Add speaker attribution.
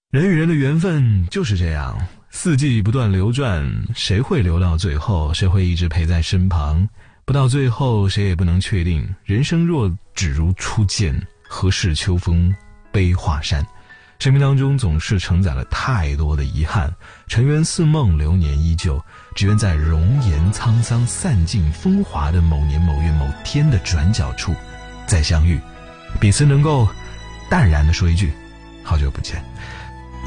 Speaker 1: 人与人的缘分就是这样，四季不断流转，谁会留到最后，谁会一直陪在身旁，不到最后谁也不能确定。人生若只如初见，何事秋风悲画扇。生命当中总是承载了太多的遗憾，尘缘似梦，流年依旧，只愿在容颜沧桑散尽风华的某年某月某天的转角处再相遇，彼此能够淡然地说一句好久不见。